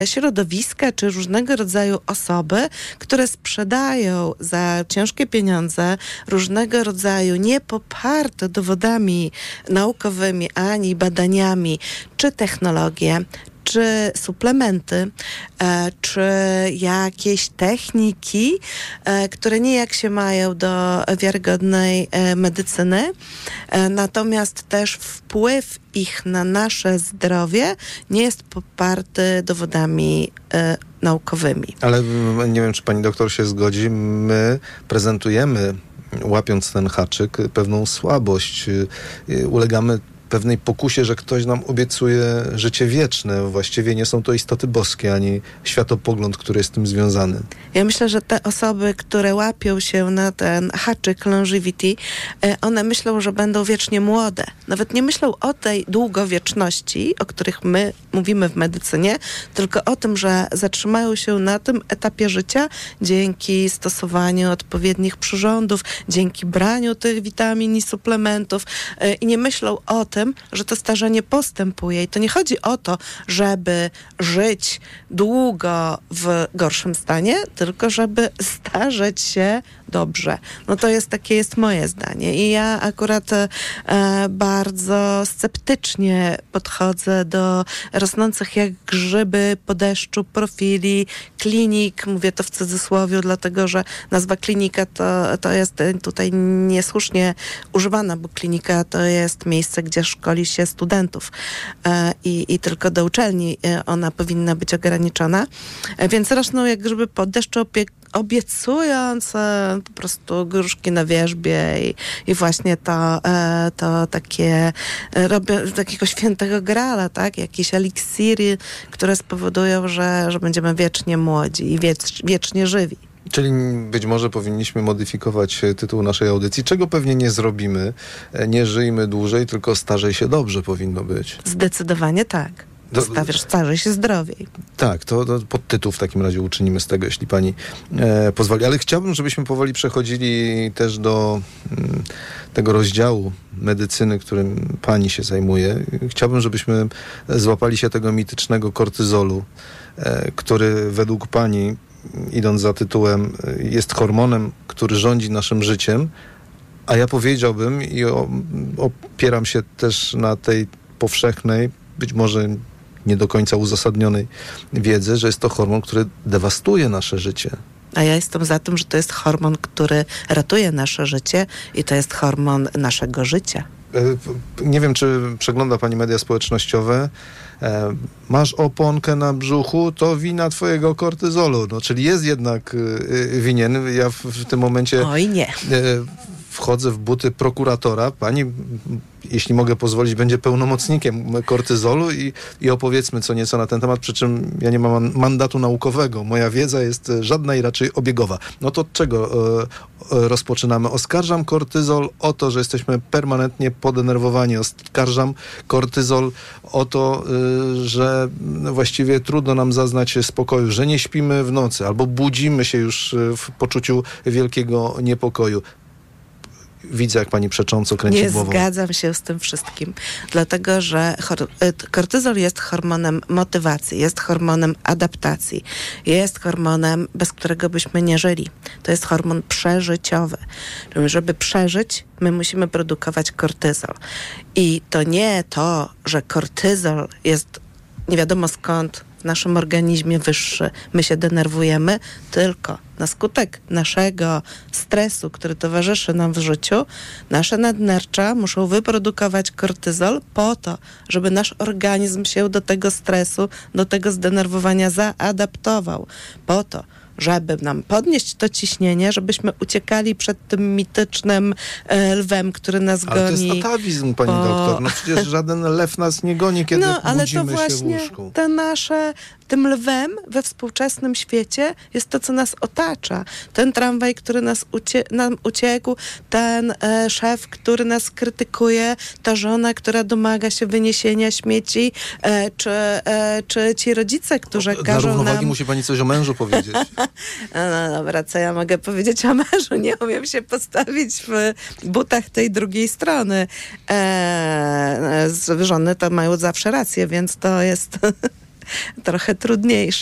środowiska czy różnego rodzaju osoby, które sprzedają za ciężkie pieniądze różnego rodzaju niepoparte dowodami naukowymi ani badaniami czy technologie, czy suplementy, czy jakieś techniki, które nijak się mają do wiarygodnej medycyny, natomiast też wpływ ich na nasze zdrowie nie jest poparty dowodami naukowymi. Ale nie wiem, czy pani doktor się zgodzi, my prezentujemy, łapiąc ten haczyk, pewną słabość. Ulegamy pewnej pokusie, że ktoś nam obiecuje życie wieczne. Właściwie nie są to istoty boskie, ani światopogląd, który jest z tym związany. Ja myślę, że te osoby, które łapią się na ten haczyk longevity, one myślą, że będą wiecznie młode. Nawet nie myślą o tej długowieczności, o których my mówimy w medycynie, tylko o tym, że zatrzymają się na tym etapie życia dzięki stosowaniu odpowiednich przyrządów, dzięki braniu tych witamin i suplementów i nie myślą o tym, że to starzenie postępuje. I to nie chodzi o to, żeby żyć długo w gorszym stanie, tylko żeby starzeć się dobrze. No to jest takie jest moje zdanie. I ja akurat bardzo sceptycznie podchodzę do rosnących jak grzyby po deszczu profili klinik. Mówię to w cudzysłowie, dlatego że nazwa klinika to jest tutaj niesłusznie używana, bo klinika to jest miejsce, gdzie szkoli się studentów i tylko do uczelni ona powinna być ograniczona. Więc rosną jak grzyby po deszczu, obiecując po prostu gruszki na wierzbie i właśnie to takie robią takiego świętego grala, tak? Jakieś eliksiry, które spowodują, że będziemy wiecznie młodzi i wiecznie żywi. Czyli być może powinniśmy modyfikować tytuł naszej audycji, czego pewnie nie zrobimy. Nie żyjmy dłużej, tylko starzej się dobrze powinno być. Zdecydowanie tak. Starzej się zdrowiej. Tak, to podtytuł w takim razie uczynimy z tego, jeśli pani pozwoli. Ale chciałbym, żebyśmy powoli przechodzili też do tego rozdziału medycyny, którym pani się zajmuje. Chciałbym, żebyśmy złapali się tego mitycznego kortyzolu, który według pani, idąc za tytułem, jest hormonem, który rządzi naszym życiem, a ja powiedziałbym i opieram się też na tej powszechnej, być może nie do końca uzasadnionej wiedzy, że jest to hormon, który dewastuje nasze życie. A ja jestem za tym, że to jest hormon, który ratuje nasze życie i to jest hormon naszego życia. Nie wiem, czy przegląda pani media społecznościowe. Masz oponkę na brzuchu, to wina twojego kortyzolu. No, czyli jest jednak winien. Ja w tym momencie... Oj nie. Wchodzę w buty prokuratora. Pani, jeśli mogę pozwolić, będzie pełnomocnikiem kortyzolu i opowiedzmy co nieco na ten temat, przy czym ja nie mam mandatu naukowego. Moja wiedza jest żadna i raczej obiegowa. No to od czego rozpoczynamy? Oskarżam kortyzol o to, że jesteśmy permanentnie podenerwowani. Oskarżam kortyzol o to, że właściwie trudno nam zaznać spokoju, że nie śpimy w nocy albo budzimy się już w poczuciu wielkiego niepokoju. Widzę, jak pani przecząco kręci głową. Nie zgadzam się z tym wszystkim, dlatego że kortyzol jest hormonem motywacji, jest hormonem adaptacji, jest hormonem, bez którego byśmy nie żyli. To jest hormon przeżyciowy. Żeby przeżyć, my musimy produkować kortyzol. I to nie to, że kortyzol jest nie wiadomo skąd w naszym organizmie wyższy, my się denerwujemy, tylko na skutek naszego stresu, który towarzyszy nam w życiu, nasze nadnercza muszą wyprodukować kortyzol po to, żeby nasz organizm się do tego stresu, do tego zdenerwowania zaadaptował. Po to, żeby nam podnieść to ciśnienie, żebyśmy uciekali przed tym mitycznym lwem, który nas goni. Ale to jest atawizm, pani doktor. No przecież żaden lew nas nie goni, kiedy ale budzimy to właśnie się w łóżku. Tym lwem we współczesnym świecie jest to, co nas otacza. Ten tramwaj, który nam uciekł, ten szef, który nas krytykuje, ta żona, która domaga się wyniesienia śmieci, czy ci rodzice, którzy każą nam... Dla równowagi musi pani coś o mężu powiedzieć. No dobra, co ja mogę powiedzieć o mężu? Nie umiem się postawić w butach tej drugiej strony. Żony to mają zawsze rację, więc to jest... trochę trudniejsze.